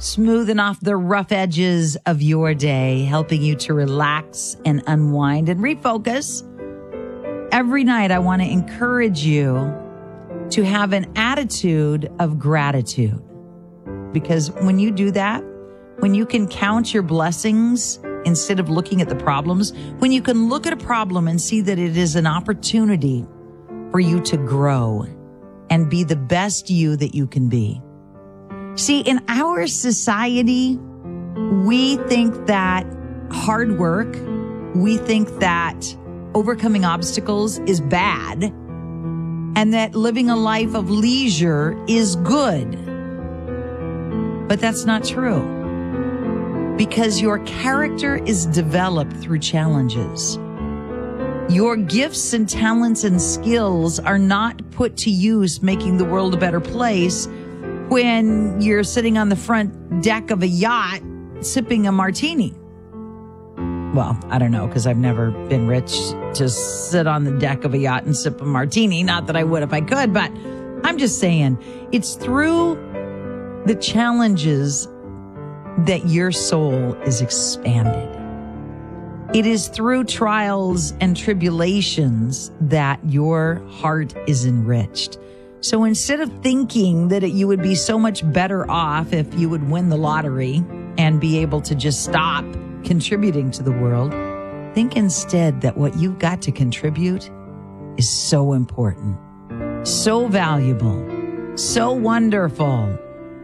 smoothing off the rough edges of your day, helping you to relax and unwind and refocus. Every night, I want to encourage you to have an attitude of gratitude. Because when you do that, when you can count your blessings instead of looking at the problems, when you can look at a problem and see that it is an opportunity for you to grow and be the best you that you can be. See, in our society, we think that hard work, we think that overcoming obstacles is bad, and that living a life of leisure is good. But that's not true, because your character is developed through challenges. Your gifts and talents and skills are not put to use making the world a better place when you're sitting on the front deck of a yacht sipping a martini. Well, I don't know, because I've never been rich to sit on the deck of a yacht and sip a martini. Not that I would if I could, but I'm just saying it's through the challenges that your soul is expanded. It is through trials and tribulations that your heart is enriched. So instead of thinking that you would be so much better off if you would win the lottery and be able to just stop contributing to the world, think instead that what you've got to contribute is so important, so valuable, so wonderful.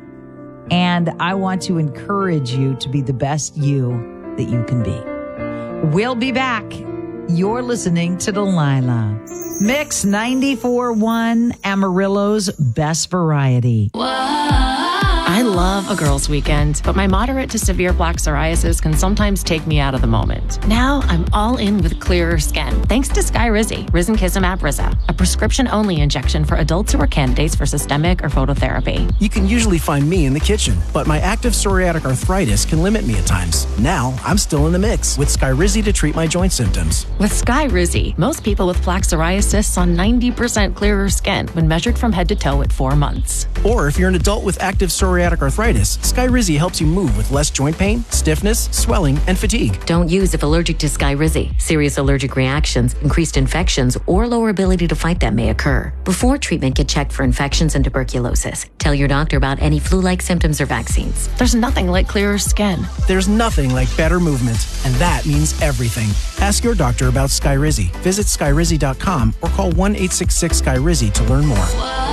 And I want to encourage you to be the best you that you can be. We'll be back. You're listening to Delilah. Mix 94.1, Amarillo's best variety. I love a girls' weekend, but my moderate to severe plaque psoriasis can sometimes take me out of the moment. Now I'm all in with clearer skin, thanks to Skyrizi, Risankizumab Riza, a prescription-only injection for adults who are candidates for systemic or phototherapy. You can usually find me in the kitchen, but my active psoriatic arthritis can limit me at times. Now I'm still in the mix with Skyrizi to treat my joint symptoms. With Skyrizi, most people with plaque psoriasis saw 90% clearer skin when measured from head to toe at 4 months. Or if you're an adult with active psoriatic arthritis, Skyrizi helps you move with less joint pain, stiffness, swelling, and fatigue. Don't use if allergic to Skyrizi. Serious allergic reactions, increased infections, or lower ability to fight them may occur. Before treatment, get checked for infections and tuberculosis. Tell your doctor about any flu-like symptoms or vaccines. There's nothing like clearer skin. There's nothing like better movement, and that means everything. Ask your doctor about Skyrizi. Visit Skyrizi.com or call 1-866-SKYRIZI to learn more.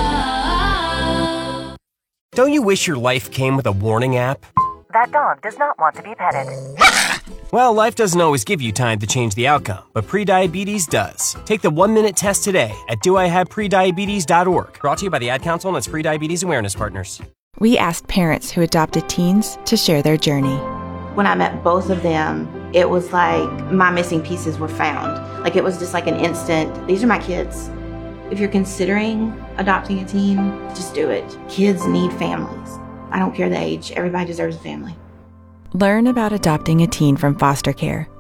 Don't you wish your life came with a warning app? That dog does not want to be petted. Well, life doesn't always give you time to change the outcome, but prediabetes does. Take the 1-minute test today at doihaveprediabetes.org. Brought to you by the Ad Council and its Prediabetes Awareness Partners. We asked parents who adopted teens to share their journey. When I met both of them, it was like my missing pieces were found. Like it was just like an instant, these are my kids. If you're considering adopting a teen, just do it. Kids need families. I don't care the age. Everybody deserves a family. Learn about adopting a teen from foster care